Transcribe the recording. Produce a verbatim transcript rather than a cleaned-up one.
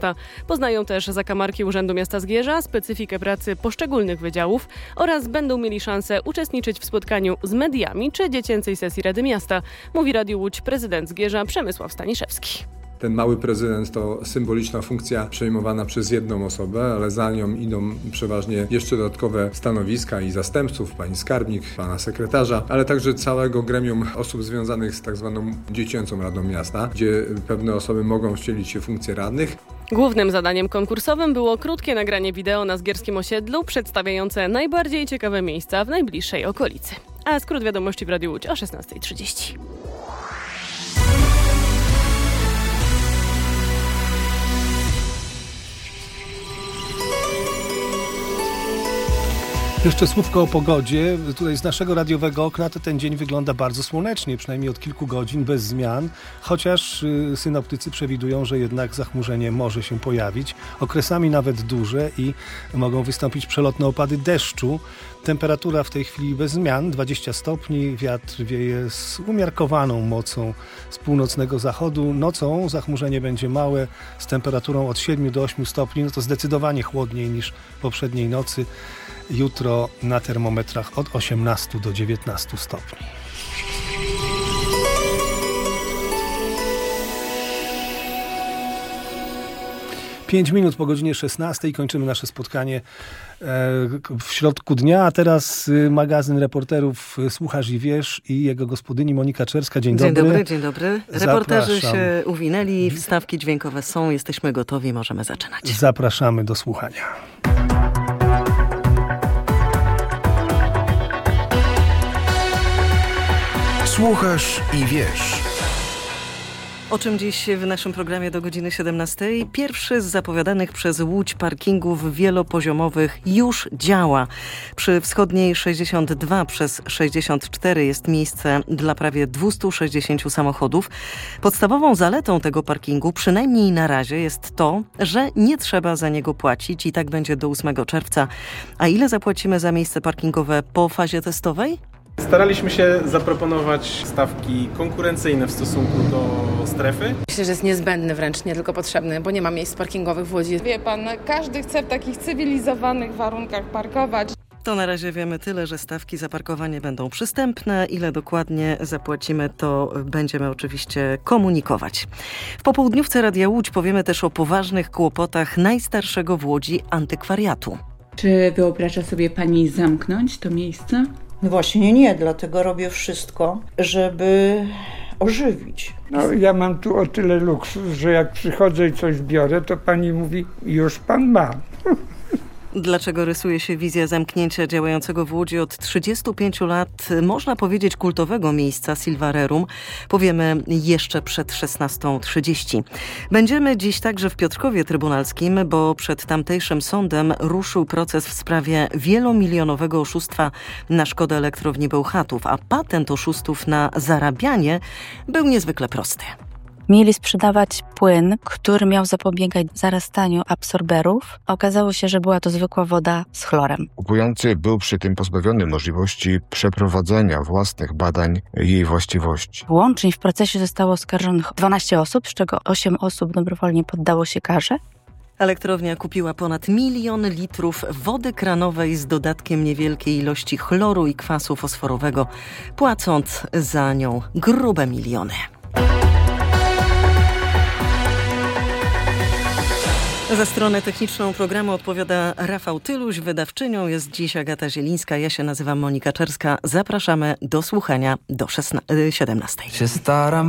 Poznają też zakamarki Urzędu Miasta Zgierza, specyfikę pracy poszczególnych wydziałów oraz będą mieli szansę uczestniczyć w spotkaniu z mediami czy dziecięcej sesji Rady Miasta, mówi Radiu Łódź prezydent Zgierza Przemysław Staniszewski. Ten mały prezydent to symboliczna funkcja przejmowana przez jedną osobę, ale za nią idą przeważnie jeszcze dodatkowe stanowiska i zastępców, pani skarbnik, pana sekretarza, ale także całego gremium osób związanych z tak zwaną dziecięcą Radą Miasta, gdzie pewne osoby mogą wcielić się w funkcje radnych. Głównym zadaniem konkursowym było krótkie nagranie wideo na zgierskim osiedlu przedstawiające najbardziej ciekawe miejsca w najbliższej okolicy. A skrót wiadomości w Radiu Łódź o szesnasta trzydzieści. Jeszcze słówko o pogodzie. Tutaj z naszego radiowego okna to ten dzień wygląda bardzo słonecznie, przynajmniej od kilku godzin, bez zmian, chociaż y, synoptycy przewidują, że jednak zachmurzenie może się pojawić, okresami nawet duże i mogą wystąpić przelotne opady deszczu. Temperatura w tej chwili bez zmian, dwadzieścia stopni, wiatr wieje z umiarkowaną mocą z północnego zachodu. Nocą zachmurzenie będzie małe, z temperaturą od siedmiu do ośmiu stopni, no to zdecydowanie chłodniej niż poprzedniej nocy. Jutro na termometrach od osiemnastu do dziewiętnastu stopni. Pięć minut po godzinie szesnastej kończymy nasze spotkanie w środku dnia, a teraz magazyn reporterów Słuchasz i Wiesz i jego gospodyni Monika Czerska. Dzień dobry. Dzień dobry, dzień dobry. Reporterzy Zapraszam. się uwinęli, wstawki dźwiękowe są, jesteśmy gotowi, możemy zaczynać. Zapraszamy do słuchania. Słuchasz i Wiesz. O czym dziś w naszym programie do godziny siedemnastej? Pierwszy z zapowiadanych przez Łódź parkingów wielopoziomowych już działa. Przy wschodniej sześćdziesiąt dwa przez sześćdziesiąt cztery jest miejsce dla prawie dwieście sześćdziesiąt samochodów. Podstawową zaletą tego parkingu, przynajmniej na razie, jest to, że nie trzeba za niego płacić i tak będzie do ósmego czerwca. A ile zapłacimy za miejsce parkingowe po fazie testowej? Staraliśmy się zaproponować stawki konkurencyjne w stosunku do strefy. Myślę, że jest niezbędny wręcz, nie tylko potrzebny, bo nie ma miejsc parkingowych w Łodzi. Wie pan, każdy chce w takich cywilizowanych warunkach parkować. To na razie wiemy tyle, że stawki za parkowanie będą przystępne. Ile dokładnie zapłacimy, to będziemy oczywiście komunikować. W popołudniówce Radia Łódź powiemy też o poważnych kłopotach najstarszego w Łodzi antykwariatu. Czy wyobraża sobie pani zamknąć to miejsce? No właśnie nie, dlatego robię wszystko, żeby ożywić. No ja mam tu o tyle luksus, że jak przychodzę i coś biorę, to pani mówi, już pan ma. Dlaczego rysuje się wizja zamknięcia działającego w Łodzi od trzydziestu pięciu lat, można powiedzieć, kultowego miejsca Silvarerum, powiemy jeszcze przed szesnastą trzydzieści. Będziemy dziś także w Piotrkowie Trybunalskim, bo przed tamtejszym sądem ruszył proces w sprawie wielomilionowego oszustwa na szkodę elektrowni Bełchatów, a patent oszustów na zarabianie był niezwykle prosty. Mieli sprzedawać płyn, który miał zapobiegać zarastaniu absorberów. Okazało się, że była to zwykła woda z chlorem. Kupujący był przy tym pozbawiony możliwości przeprowadzenia własnych badań jej właściwości. Łącznie w procesie zostało oskarżonych dwanaście osób, z czego osiem osób dobrowolnie poddało się karze. Elektrownia kupiła ponad milion litrów wody kranowej z dodatkiem niewielkiej ilości chloru i kwasu fosforowego, płacąc za nią grube miliony. Za stronę techniczną programu odpowiada Rafał Tyluś, wydawczynią jest dziś Agata Zielińska, ja się nazywam Monika Czerska. Zapraszamy do słuchania do siedemnastej. Się staram